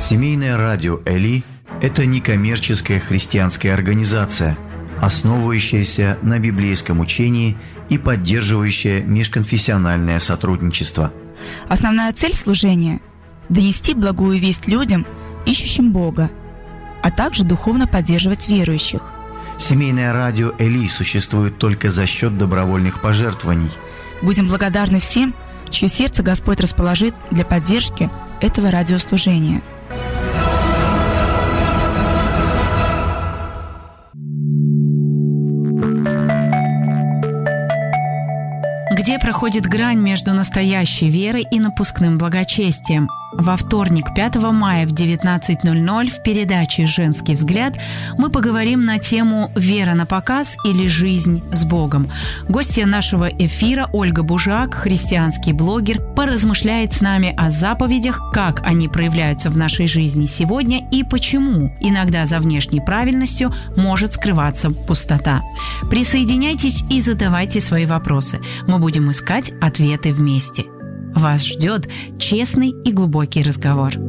Семейное радио «Эли» – это некоммерческая христианская организация, основывающаяся на библейском учении и поддерживающая межконфессиональное сотрудничество. Основная цель служения – донести благую весть людям, ищущим Бога, а также духовно поддерживать верующих. Семейное радио «Эли» существует только за счет добровольных пожертвований. Будем благодарны всем, чье сердце Господь расположит для поддержки этого радиослужения. Где проходит грань между настоящей верой и напускным благочестием? Во вторник, 5 мая в 19:00 в передаче «Женский взгляд» мы поговорим на тему «Вера на показ или жизнь с Богом». Гостья нашего эфира Ольга Бужак, христианский блогер, поразмышляет с нами о заповедях, как они проявляются в нашей жизни сегодня и почему иногда за внешней правильностью может скрываться пустота. Присоединяйтесь и задавайте свои вопросы. Мы будем искать ответы вместе. Вас ждет честный и глубокий разговор.